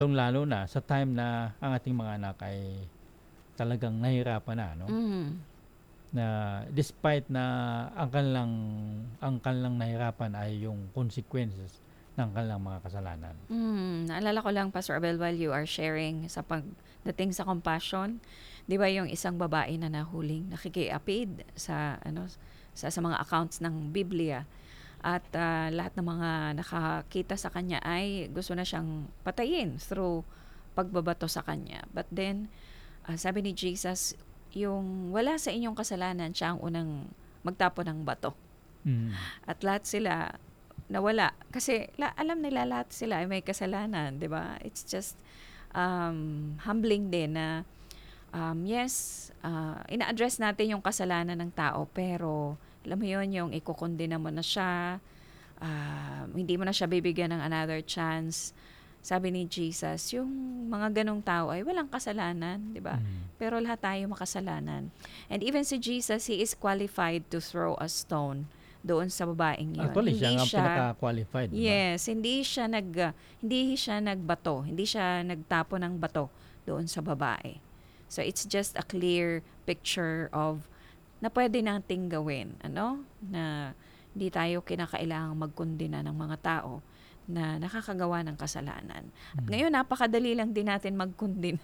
Lalo na sa time na ang ating mga anak ay talagang nahihirapan na, no? Mm. Na despite na ang kanilang nahirapan ay yung consequences ng kanilang mga kasalanan. Naalala ko lang, Pastor Abel, while you are sharing sa pagdating sa compassion, di ba yung isang babae na nahuling nakikiapid sa mga accounts ng Biblia, at lahat ng mga nakakita sa kanya ay gusto na siyang patayin through pagbabato sa kanya. But then, sabi ni Jesus, yung wala sa inyong kasalanan, siya ang unang magtapo ng bato. Mm. At lahat sila nawala. Kasi alam nila lahat sila ay may kasalanan, di ba? It's just humbling din na yes, ina-address natin yung kasalanan ng tao, pero alam mo yun, yung ikukondena mo na siya, hindi mo na siya bibigyan ng another chance. Sabi ni Jesus, yung mga ganong tao ay walang kasalanan, di ba? Mm. Pero lahat tayo makasalanan. And even si Jesus, he is qualified to throw a stone doon sa babaeng yun. Actually, siya Hindi nga ang siya, pinaka-qualified, di ba? yes, hindi siya nagbato, hindi siya nagtapo ng bato doon sa babae. So it's just a clear picture of na pwede nating gawin, na hindi tayo kinakailangang magkondena ng mga tao na nakakagawa ng kasalanan. At Mm. ngayon, napakadali lang din natin magkondena.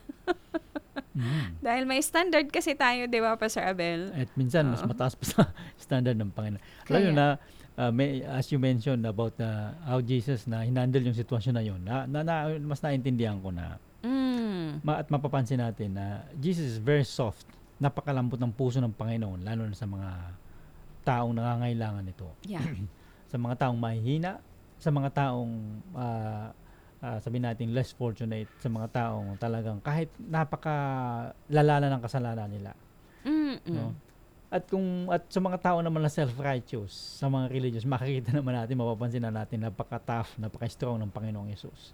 Mm. Dahil may standard kasi tayo, di ba, Pastor Abel? At minsan, mas Oo. mataas pa sa standard ng Panginoon. Alam nyo Kaya, na, as you mentioned about how Jesus na hinandle yung sitwasyon na yun, mas naintindihan ko na, at mapapansin natin na Jesus is very soft. Napakalambot ng puso ng Panginoon, lalo na sa mga taong nangangailangan nito. yeah. Sa mga taong mahihina, sa mga taong sabi natin less fortunate, sa mga taong talagang kahit napakalala na ng kasalanan nila, no? At sa mga tao naman na self-righteous, sa mga religious, makikita naman natin, mapapansin na natin napaka-tough, napaka-strong ng Panginoong Yesus.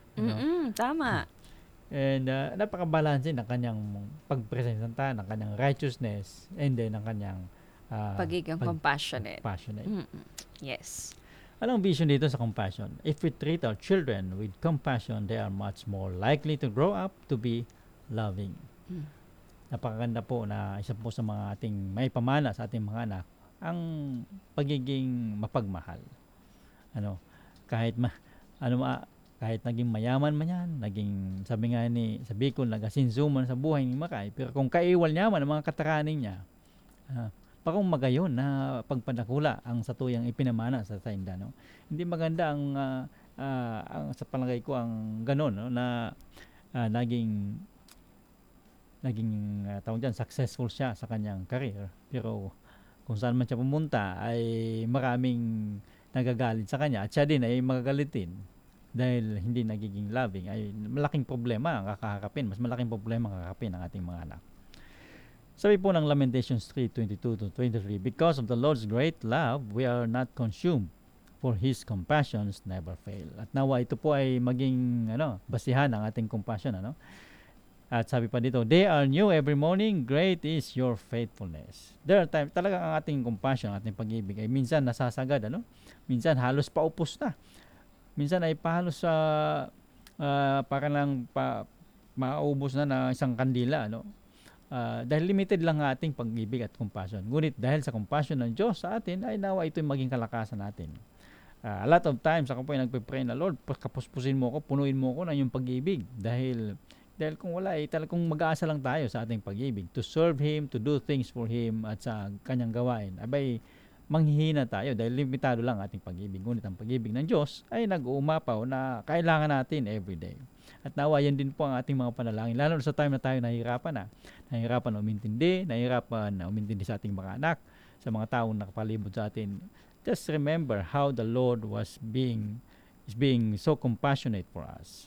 Tama. And napaka-balance ng kanyang pagpresenta, ng kanyang righteousness, and then ng kanyang Pagiging compassionate. passionate. Yes. Anong vision dito sa compassion? If we treat our children with compassion, they are much more likely to grow up to be loving. Napakaganda po na isa po sa mga ating may pamana sa ating mga anak, ang pagiging mapagmahal. Kahit kahit naging mayaman man yan, naging, sabi nga ni sa Bicol, nagasinsuman sa buhay ni Makay, pero kung kaiwal niya man ang mga kataraning niya, pakong magayon na pagpadakula ang satuyang ipinamana sa tainda, no? Hindi maganda ang sa palagay ko ang ganon, no, na naging tawag dyan, successful siya sa kanyang career, pero kung saan man siya pumunta ay maraming nagagalit sa kanya at siya din ay magagalitin dahil hindi nagiging loving. Ay malaking problema ang kakaharapin, mas malaking problema ang kakaharapin ng ating mga anak. Sabi po ng Lamentations 3:22-23, because of the Lord's great love, we are not consumed, for His compassions never fail. At nawa ito po ay maging basihan ng ating compassion, At sabi pa dito, they are new every morning, great is your faithfulness. There are times talagang ang ating compassion, ating pag-ibig ay minsan nasasagad, minsan halos paupos na, minsan ay pahalos sa para lang maubos na isang kandila, dahil limited lang ang ating pag-ibig at compassion. Ngunit dahil sa compassion ng Diyos sa atin, ay nawa ito'y maging kalakasan natin. A lot of times, ako po ay nagpe-pray na, Lord, kapuspusin mo ko, punuin mo ko ng iyong pag-ibig. Dahil kung wala, talagang mag-aasa lang tayo sa ating pag-ibig. To serve Him, to do things for Him, at sa kanyang gawain. Abay, manghihina tayo dahil limitado lang ating pag-ibig. Ngunit ang pag-ibig ng Diyos ay nag-uumapaw na kailangan natin everyday. At nawa yan din po ang ating mga panalangin. Lalo sa time na tayo nahihirapan Nahihirapan na umintindi sa ating mga anak, sa mga taong nakapalibot sa atin. Just remember how the Lord is being so compassionate for us.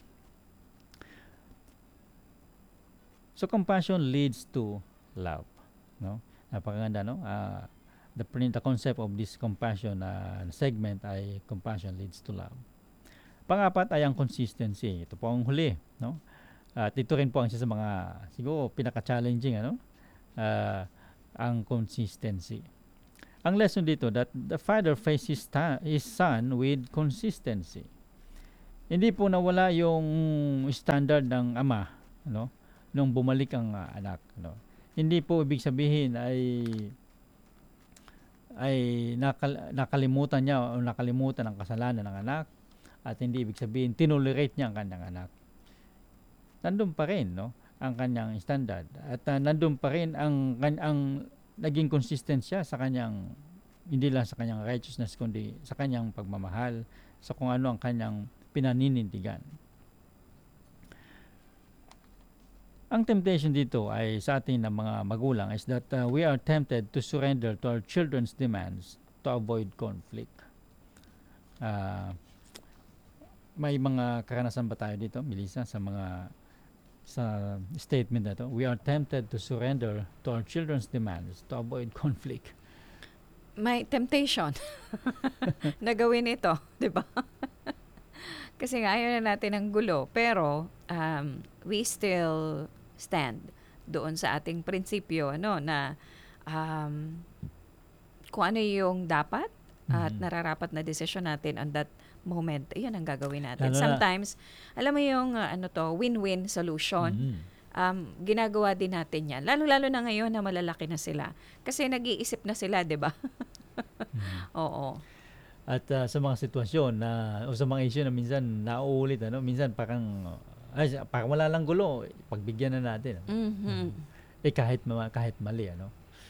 So compassion leads to love, no? Napakaganda, no? The concept of this compassion segment ay compassion leads to love. Pang-apat ay ang consistency. Ito po ang huli, no? At ito rin po ang isa sa mga siguro pinaka-challenging, ang consistency. Ang lesson dito that the father faces his son with consistency. Hindi po nawala yung standard ng ama, no? Nung bumalik ang anak, no? Hindi po ibig sabihin ay nakalimutan niya o nakalimutan ang kasalanan ng anak, at hindi ibig sabihin tinolerate niya ang kanyang anak. Nandun pa rin, no, ang kanyang standard, at nandun pa rin ang naging consistent siya sa kanyang, hindi lang sa kanyang righteousness, kundi sa kanyang pagmamahal, sa kung ano ang kanyang pinaninindigan. Ang temptation dito ay sa atin ng mga magulang is that we are tempted to surrender to our children's demands to avoid conflict. May mga karanasan ba tayo dito, Melissa, sa statement na to? We are tempted to surrender to our children's demands to avoid conflict. May temptation na gawin ito, di ba? Kasi nga ayaw na natin ng gulo. Pero we still stand doon sa ating prinsipyo, ano, na kung ano yung dapat at nararapat na desisyon natin on that moment, yun ang gagawin natin. Lalo na- Sometimes, alam mo yung win-win solution. Ginagawa din natin yan. Lalo-lalo na ngayon na malalaki na sila. Kasi nag-iisip na sila, di ba? Oo. At sa mga sitwasyon o sa mga issue na minsan nauulit, minsan parang wala lang gulo, pagbigyan na natin. Mhm. Kahit mali, no?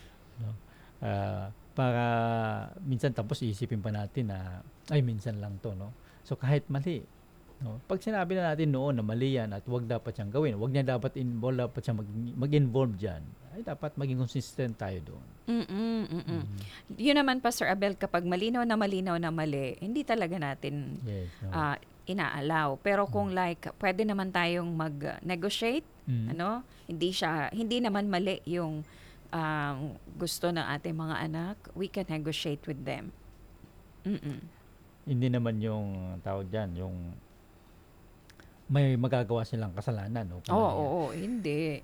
Para minsan tapos iisipin pa natin na minsan lang to, no? So kahit mali, no? Pag sinabi na natin noon na mali yan at wag dapat siyang gawin, wag niya dapat dapat siyang mag-involve diyan, ay dapat maging consistent tayo doon. Yun naman, Pastor Abel, kapag malinaw na mali, hindi talaga natin Yes, no? inaalaw. Pero kung like pwede naman tayong mag-negotiate, hindi naman mali yung gusto ng ating mga anak, we can negotiate with them. Hindi naman yung tawag diyan, yung may magagawa silang kasalanan, no? Oo, hindi.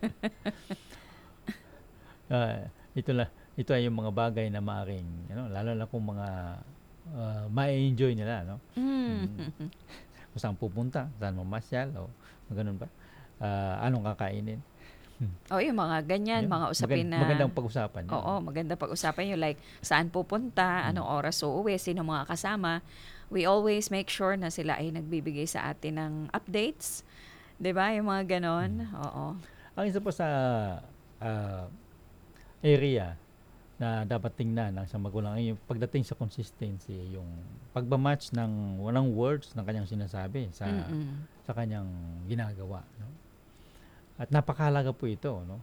Ito ay yung mga bagay na maaring, lalo na kung mga ma-enjoy nila, no? Kung saan pupunta, saan mamasyal, o ganun ba? Anong kakainin? Yung mga ganyan, mga usapin na... Magandang pag-usapan. Oo, magandang pag-usapan yun. Like, saan pupunta, anong oras uuwi, sino mga kasama. We always make sure na sila ay nagbibigay sa atin ng updates. 'Di ba? Yung mga ganon. Oo. Ang isa pa sa area na dapat tingnan ng isang magulang ay yung pagdating sa consistency, yung pagmamatch ng walang words ng kanyang sinasabi sa kanyang ginagawa, no? At napakahalaga po ito, no?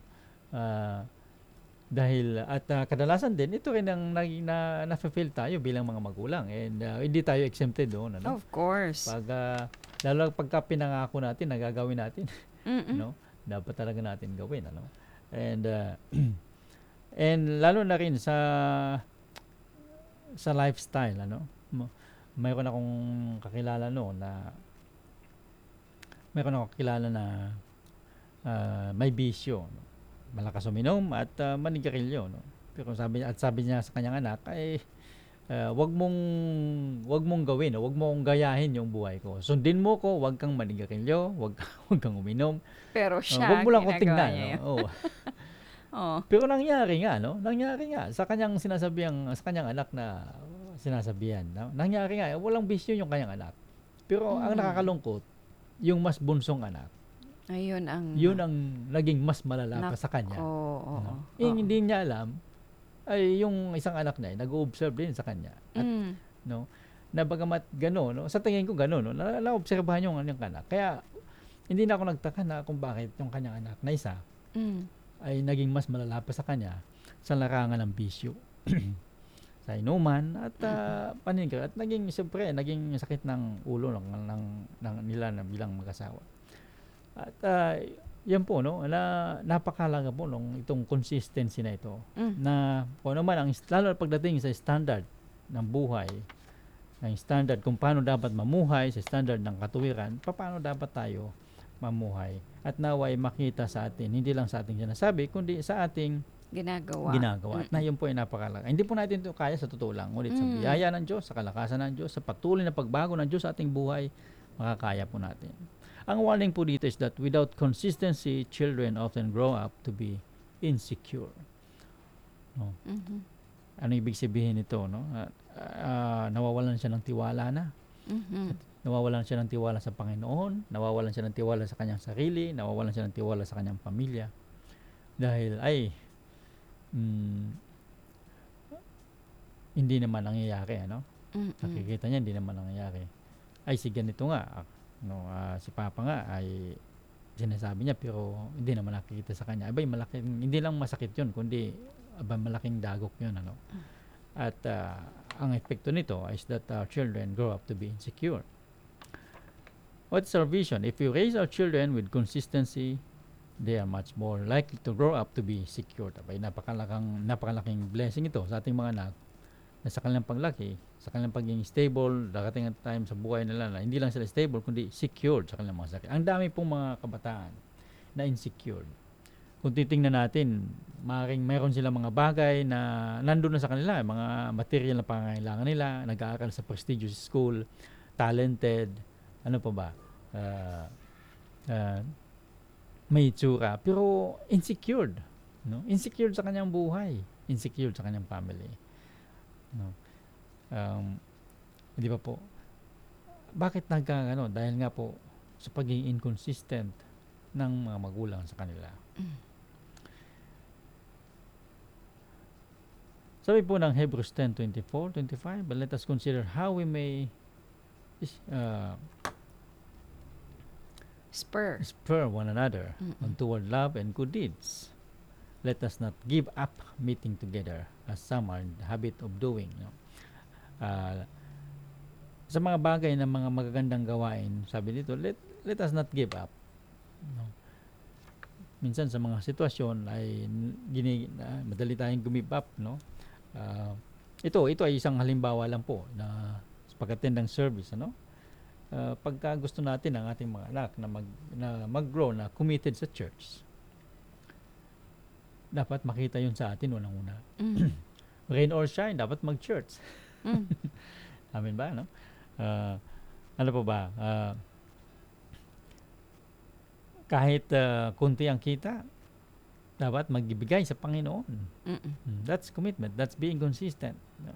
Dahil kadalasan din ito rin ang na-fulfill tayo bilang mga magulang, and hindi tayo exempted doon, ano? Of course. Lalo pagka pinangako natin, nagagawin natin, no? Dapat talaga natin gawin, ano? And and lalo na rin sa lifestyle, ano? Mayroon akong kakilala na may bisyo, no? Malakas uminom at manigarilyo, no? Pero sabi niya sa kanyang anak ay wag mong gawin, wag mong gayahin yung buhay ko. Sundin mo ko, wag kang manigarilyo, wag kang uminom. Pero siya, wag mo lang ko tingnan, no? Oh. Pero nangyari nga sa kanyang sa kanyang anak na sinasabihan, no? Nangyari nga, walang bisyo yung kanyang anak. Pero ang nakakalungkot, yung mas bunsong anak, yun ang naging mas malala pa sa kanya. Hindi niya alam ay yung isang anak niya nag-o-observe din sa kanya. At no, na bagamat gano'n, no, sa tingin ko gano'n, no, na-obserbahan yung kanyang anak. Kaya hindi na ako nagtaka na kung bakit yung kanyang anak na isa ay naging mas malala pa sa kanya sa larangan ng bisyo. Sa inuman at paninira, at naging sakit ng ulo ng nila bilang mag-asawa. At yan po, no, napakahalaga po itong consistency na ito, na kung ano man lalo pagdating sa standard ng buhay, ng standard kung paano dapat mamuhay, sa standard ng katuwiran, paano dapat tayo mamuhay, at naway makita sa atin, hindi lang sa ating sinasabi, kundi sa ating ginagawa. At na yun po ay napakahalaga. Hindi po natin ito kaya sa totoo lang, ngunit sa biyaya ng Diyos, sa kalakasan ng Diyos, sa patuloy na pagbago ng Diyos sa ating buhay, makakaya po natin. Ang warning po dito is that without consistency, children often grow up to be insecure. No? Ano ibig sabihin nito? No? Nawawalan siya ng tiwala na. Nawawalan siya ng tiwala sa Panginoon, nawawalan siya ng tiwala sa kanyang sarili, nawawalan siya ng tiwala sa kanyang pamilya. Dahil hindi naman nangyayari, ano? Nakikita niya, hindi naman nangyayari. Ay, si ganito nga, si Papa nga, ay sinasabi niya, pero hindi naman nakikita sa kanya. Abay, hindi lang masakit yun, kundi malaking dagok yun, ano? At ang epekto nito is that our children grow up to be insecure. What's our vision? If we raise our children with consistency, they are much more likely to grow up to be secure. Abay, napakalaking blessing ito sa ating mga anak na sa kanilang paglaki, sa kanilang pagiging stable, darating ang time sa buhay nila na hindi lang sila stable, kundi secured sa kanilang mga sakit. Ang dami pong mga kabataan na insecure. Kung titingnan natin, maaaring mayroon silang mga bagay na nandun na sa kanila, mga material na pangangailangan nila, nag-aaral sa prestigious school, talented, ano pa ba, may itsura, pero insecure, no? Insecure sa kanyang buhay, insecure sa kanyang family. No. Di ba po? Bakit dahil nga po sa pagiging inconsistent ng mga magulang sa kanila. Sabi po ng Hebrews 10:24-25, but let us consider how we may spur one another on toward love and good deeds. Let us not give up meeting together as some are in the habit of doing. No? Sa mga bagay na mga magagandang gawain, sabi dito, let us not give up. No? Minsan sa mga sitwasyon ay madali tayong give up. No? Ito ay isang halimbawa lang po na pag-attend ng service. Ano? Pagka gusto natin ang ating mga anak na mag-grow, na committed sa church, dapat makita yun sa atin unang-una. Rain or shine, dapat mag-church. Amin ba, no? Ano pa ba? Kahit kunti ang kita, dapat magbibigay sa Panginoon. That's commitment. That's being consistent. No?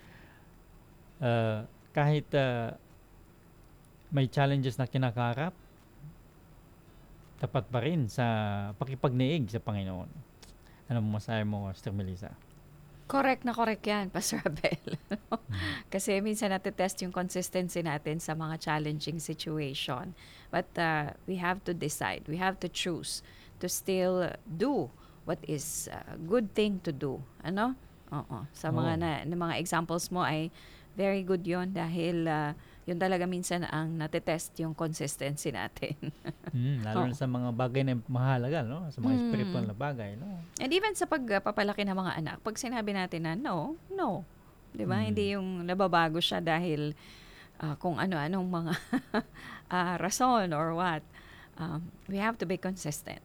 Kahit may challenges na kinakarap, tapat pa rin sa pakipagniig sa Panginoon. Ano masahe mo, Sister Melissa? Correct na correct yan, Pastor Abel. Kasi minsan natetest yung consistency natin sa mga challenging situation. But we have to decide, we have to choose to still do what is a good thing to do. Ano? Sa mga mga examples mo ay very good yon dahil yun talaga minsan ang natetest yung consistency natin. Lalo na sa mga bagay na mahalaga, no? Sa mga spiritual na bagay, no? And even sa pagpapalaki ng mga anak, pag sinabi natin na no, 'di ba? Hindi yung nababago siya dahil kung ano-anong mga rason or what. We have to be consistent.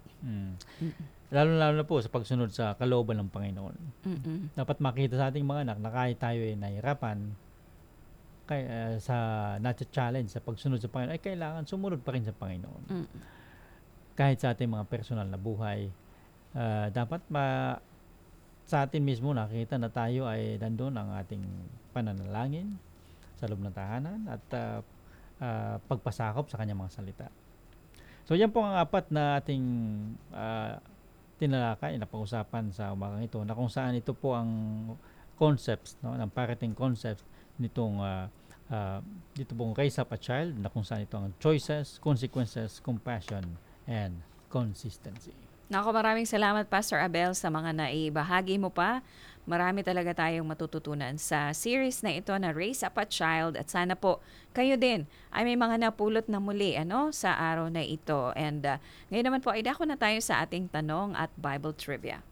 Lalo na po sa pagsunod sa kalooban ng Panginoon. Dapat makita sa ating mga anak na kahit tayo ay nahihirapan, sa na-challenge sa pagsunod sa Panginoon, ay kailangan sumunod pa rin sa Panginoon. Kahit sa ating mga personal na buhay, dapat sa atin mismo nakita na tayo ay nandun ang ating pananalangin sa loob ng tahanan at pagpasakop sa kanyang mga salita. So yan po ang apat na ating tinalakay na pag-usapan sa umagang ito, na kung saan ito po ang concepts, no, ng parating concepts nitong dito pong raise up a child, na kung saan ito ang choices, consequences, compassion, and consistency. Naku, maraming salamat, Pastor Abel, sa mga naibahagi mo pa. Marami talaga tayong matututunan sa series na ito na Raise Up a Child, at sana po kayo din ay may mga napulot na muli sa araw na ito. And ngayon naman po ay dako na tayo sa ating tanong at Bible Trivia.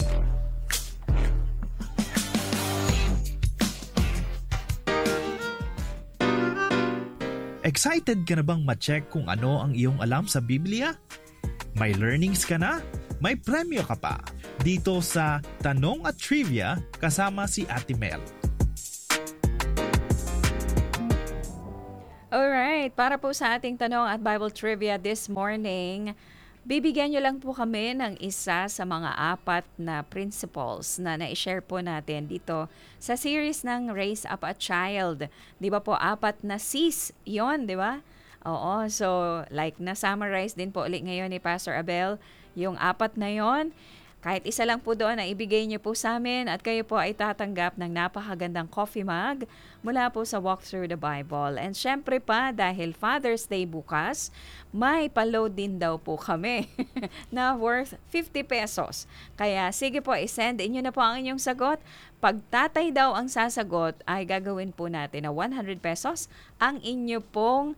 Excited ka na bang ma-check kung ano ang iyong alam sa Biblia? May learnings ka na? May premyo ka pa dito sa Tanong at Trivia kasama si Ate Mel. Alright. Alright, para po sa ating tanong at Bible trivia this morning, bibigyan nyo lang po kami ng isa sa mga 4 na principles na na-share po natin dito sa series ng Raise Up a Child. Di ba po, 4 na C's yon, di ba? Oo, so like na-summarize din po ulit ngayon ni Pastor Abel, yung 4 na yon. Kahit isa lang po doon na ibigay niyo po sa amin at kayo po ay tatanggap ng napakagandang coffee mug mula po sa Walk Through the Bible. And syempre pa, dahil Father's Day bukas, may pa-load din daw po kami na worth 50 pesos. Kaya sige po, isend inyo na po ang inyong sagot. Pag tatay daw ang sasagot, ay gagawin po natin na 100 pesos ang inyo pong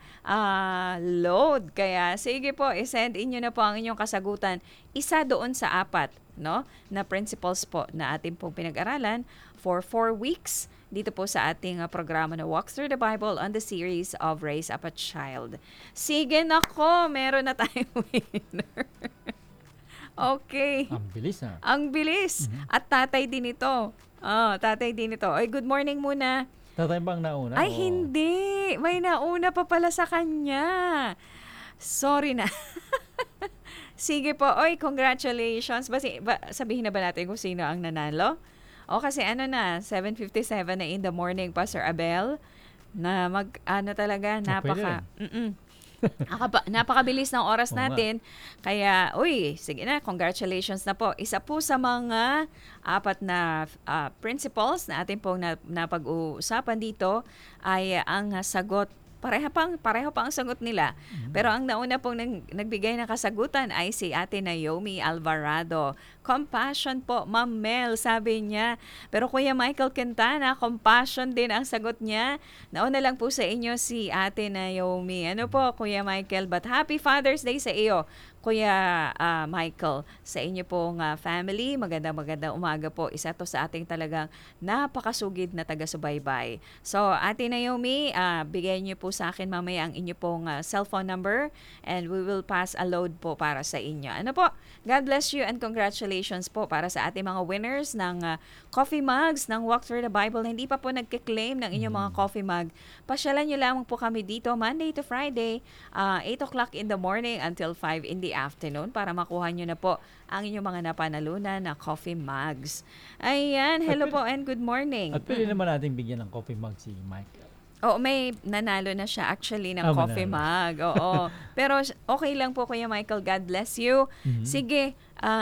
load. Kaya sige po, isend inyo na po ang inyong kasagutan. Isa doon sa 4 no, na principles po na ating pong pinag-aralan for 4 weeks dito po sa ating programa na Walk Through the Bible on the series of Raise Up a Child. Sige nako, meron na tayong winner. Okay. Ang bilis ha. Ang bilis. At tatay din ito. Tatay din ito. Ay, good morning muna. Tatay bang nauna? Ay, o- hindi. May nauna pa pala sa kanya. Sorry na. Sige po. Oy, congratulations. Sabihin na ba natin kung sino ang nanalo? O kasi ano na, 7:57 na in the morning, Pastor Abel, na talaga, napaka... napakabilis ng oras Oo nga. natin. Kaya, sige na, congratulations na po. Isa po sa mga 4 na principles na atin pong napag-uusapan dito ay ang sagot. Pareho pa ang sagot nila. Pero ang nauna pong nagbigay ng kasagutan ay si Ate Naomi Alvarado. Compassion po, Ma'am Mel, sabi niya. Pero Kuya Michael Quintana, compassion din ang sagot niya. Nauna lang po sa inyo si Ate Naomi. Ano po, Kuya Michael? But happy Father's Day sa iyo, Kuya Michael, sa inyo pong family. Magandang umaga po. Isa to sa ating talagang napakasugid na taga-subaybay. So, Ate Naomi, bigay niyo po sa akin mamaya ang inyo pong cellphone number and we will pass a load po para sa inyo. Ano po? God bless you and congratulations po para sa ating mga winners ng coffee mugs ng Walk Through the Bible. Hindi pa po nagke-claim ng inyong mga coffee mug. Pasyalan niyo lamang po kami dito Monday to Friday, 8 o'clock in the morning until 5 in the afternoon para makuha nyo na po ang inyong mga napanalunan na coffee mugs. Ayan, hello po and good morning. At pwede naman natin bigyan ng coffee mug si Mike. Oo, may nanalo na siya actually ng Ah, coffee manalo. mug. Oo. Pero okay lang po Kuya Michael, God bless you. Sige,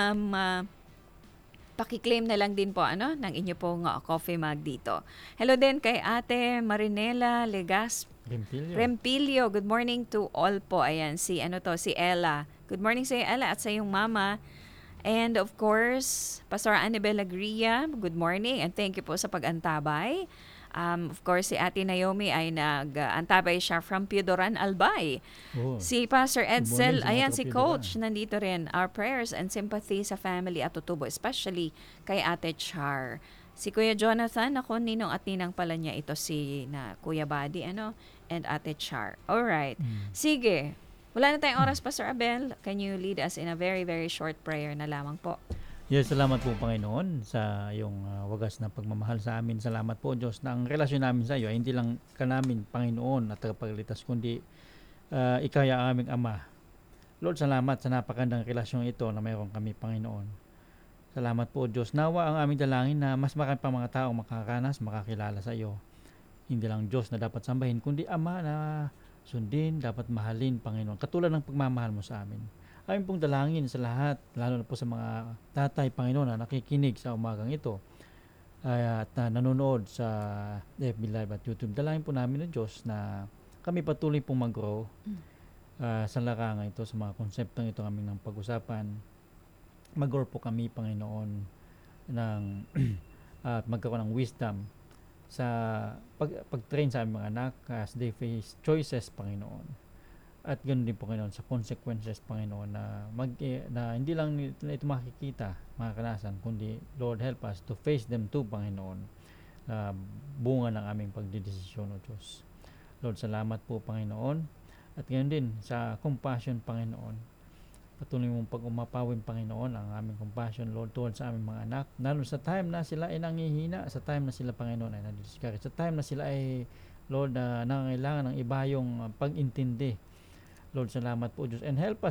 pakiklaim na lang din po ng inyo pong coffee mug dito. Hello din kay Ate Marinela Legas Rempilio. Rempilio, good morning to all po. Ayan, si Ella. Good morning sa Ella at sa iyong mama. And of course, Pastor Annabel Agria, good morning and thank you po sa pag-antabay. Of course, si Ate Naomi ay nag-antabay siya from Piodoran, Albay. Oh. Si Pastor Edsel, morning sa mga ayan si kapitbahay. Coach, nandito rin. Our prayers and sympathy sa family at tutubo, especially kay Ate Char. Si Kuya Jonathan, ako ninong at ninang pala niya ito si Kuya Buddy, and Ate Char. Alright. Sige. Wala na tayong oras, Pastor Abel. Can you lead us in a very, very short prayer na lamang po? Yes, salamat po Panginoon sa iyong wagas na pagmamahal sa amin. Salamat po Diyos na ang relasyon namin sa iyo ay hindi lang ka namin Panginoon at tagapagligtas kundi ikaw ay ang aming Ama. Lord, salamat sa napakandang relasyon ito na mayroon kami Panginoon. Salamat po Diyos. Nawa ang aming dalangin na mas marami pang mga taong makakanas, makakilala sa iyo. Hindi lang Diyos na dapat sambahin kundi Ama na sundin, dapat mahalin Panginoon. Katulad ng pagmamahal mo sa amin. Amin pong dalangin sa lahat, lalo na po sa mga tatay, Panginoon, na nakikinig sa umagang ito at nanonood sa FB Live at YouTube. Dalangin po namin ng Diyos na kami patuloy pong mag-grow sa larangan ito, sa mga konseptong ito kami ng pag-usapan. Mag-grow po kami, Panginoon, at magkaroon ng wisdom sa pag-train sa aming mga anak as they face choices, Panginoon. At ganoon din po Panginoon sa consequences Panginoon na hindi lang nila ito makikita, makakanasan, kundi Lord help us to face them too Panginoon, bunga ng aming pagdidesisyon o Diyos. Lord, salamat po Panginoon at ganoon din sa compassion Panginoon. Patuloy mong pag-umapawin Panginoon ang aming compassion Lord towards sa aming mga anak, lalo sa time na sila ay nangihina, sa time na sila Panginoon ay nadiscourage, sa time na sila ay Lord, na nangangailangan ng iba yung pag-intindi. Lord, salamat po Diyos. And help us